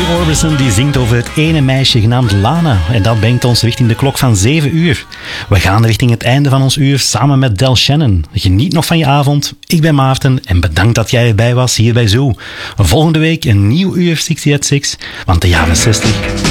Roy Orbison die zingt over het ene meisje genaamd Lana. En dat brengt ons richting de klok van 7 uur. We gaan richting het einde van ons uur samen met Del Shannon. Geniet nog van je avond. Ik ben Maarten en bedankt dat jij erbij was hier bij Zoo. Volgende week een nieuw uur 60 at 6, want de jaren 60